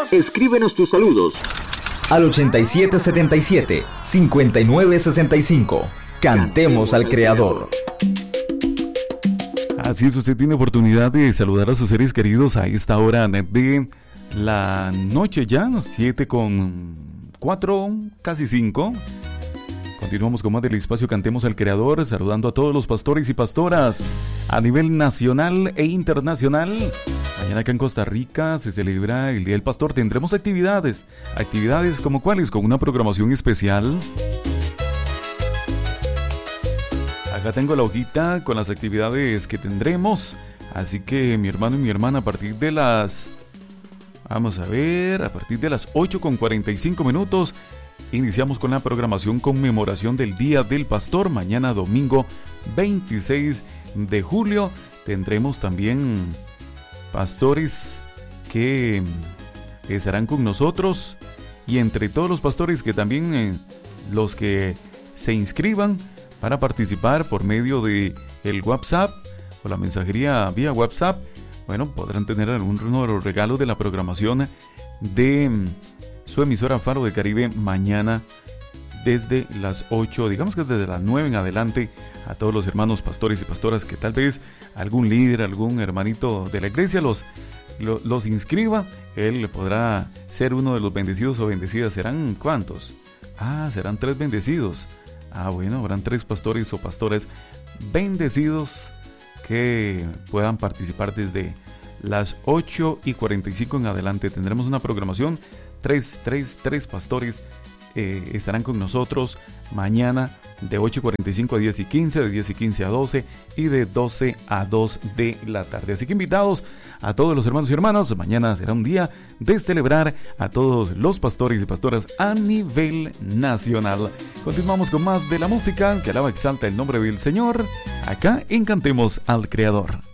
Escríbenos tus saludos al 8777-5965. Cantemos al Creador. Así es, usted tiene oportunidad de saludar a sus seres queridos a esta hora de la noche ya, 7:04, casi 5. Continuamos con más del espacio Cantemos al Creador, saludando a todos los pastores y pastoras a nivel nacional e internacional. Mañana acá en Costa Rica se celebra el Día del Pastor. Tendremos actividades como cuáles, con una programación especial. Acá tengo la hojita con las actividades que tendremos. Así que mi hermano y mi hermana, a partir de las 8:45 iniciamos con la programación conmemoración del Día del Pastor. Mañana domingo 26 de julio tendremos también pastores que estarán con nosotros, y entre todos los pastores que también los que se inscriban para participar por medio de el WhatsApp o la mensajería vía WhatsApp, bueno, podrán tener algún regalo de la programación de su emisora Faro de Caribe mañana desde las 8, digamos que desde las 9 en adelante. A todos los hermanos pastores y pastoras que tal vez algún líder, algún hermanito de la iglesia los inscriba, él podrá ser uno de los bendecidos o bendecidas. ¿Serán cuántos? Serán 3 bendecidos. Bueno, habrán 3 pastores o pastoras bendecidos que puedan participar desde las 8:45 en adelante. Tendremos una programación, 3 pastores estarán con nosotros mañana de 8:45 a 10:15, de 10:15 a 12 y de 12 a 2 de la tarde. Así que invitados a todos los hermanos y hermanas, mañana será un día de celebrar a todos los pastores y pastoras a nivel nacional. Continuamos con más de la música que alaba y exalta el nombre del Señor, acá en Cantemos al Creador.